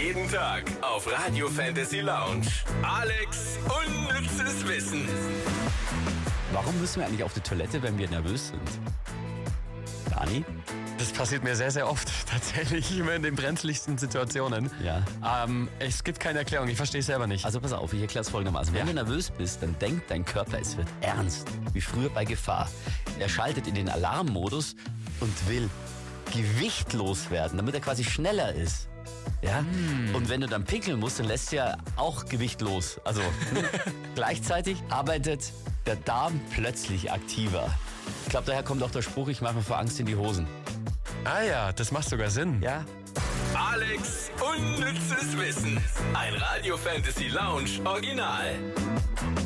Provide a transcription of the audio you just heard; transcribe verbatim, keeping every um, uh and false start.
Jeden Tag auf Radio Fantasy Lounge. Alex unnützes Wissen. Warum müssen wir eigentlich auf die Toilette, wenn wir nervös sind? Dani? Das passiert mir sehr, sehr oft, tatsächlich, immer in den brenzligsten Situationen. Ja. Ähm, es gibt keine Erklärung, ich verstehe es selber nicht. Also pass auf, ich erkläre es folgendermaßen. Wenn Ja. du nervös bist, dann denkt dein Körper, es wird ernst, wie früher bei Gefahr. Er schaltet in den Alarmmodus und will Gewicht loswerden, damit er quasi schneller ist. Ja? Mm. Und wenn du dann pinkeln musst, dann lässt du ja auch Gewicht los. Also gleichzeitig arbeitet der Darm plötzlich aktiver. Ich glaube, daher kommt auch der Spruch, ich mache mir vor Angst in die Hosen. Ah ja, das macht sogar Sinn. Ja. Alex unnützes Wissen. Ein Radio Fantasy Lounge Original.